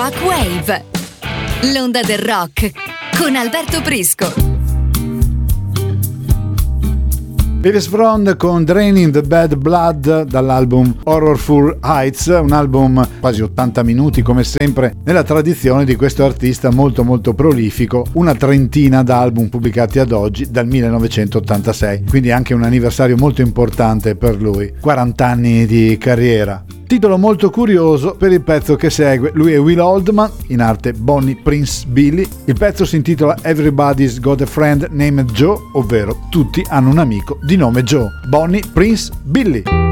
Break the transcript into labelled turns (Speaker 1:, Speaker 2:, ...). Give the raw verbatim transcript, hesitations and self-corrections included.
Speaker 1: Rock Wave, l'onda del rock con Alberto Prisco.
Speaker 2: Elvis Frond con Draining the Bad Blood dall'album Horrorful Heights, un album quasi ottanta minuti come sempre nella tradizione di questo artista molto molto prolifico, una trentina d'album pubblicati ad oggi dal millenovecentottantasei, quindi anche un anniversario molto importante per lui, quaranta anni di carriera. Titolo molto curioso per il pezzo che segue. Lui è Will Oldham, in arte Bonnie Prince Billy. Il pezzo si intitola Everybody's Got a Friend Named Joe, ovvero tutti hanno un amico di nome Joe. Bonnie Prince Billy.